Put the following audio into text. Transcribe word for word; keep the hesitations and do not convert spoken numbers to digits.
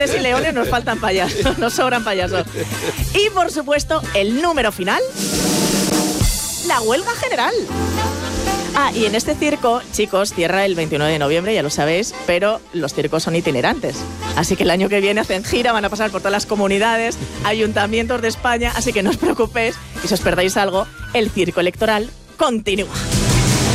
y leones nos faltan payasos, nos sobran payasos. Y por supuesto, el número final, la huelga general. Ah, y en este circo, chicos, cierra el veintinueve de noviembre, ya lo sabéis, pero los circos son itinerantes. Así que el año que viene hacen gira, van a pasar por todas las comunidades, ayuntamientos de España, así que no os preocupéis, y si os perdáis algo, el circo electoral continúa.